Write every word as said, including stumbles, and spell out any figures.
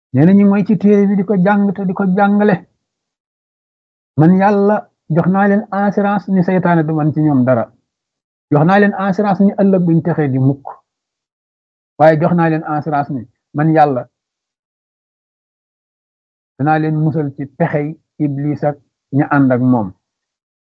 nee na ñu mooy ci téere bi di ko jàng te di ko jàngale man yàlla jox naa leen assurance ni seytaane du man ci ñoom dara jox naa leen assurance ni ëllëg duñ texee di mukk waaye jox naa leen assurance ni man yàlla danaa leen musal ci pexey iblis ak ña ànd ak moom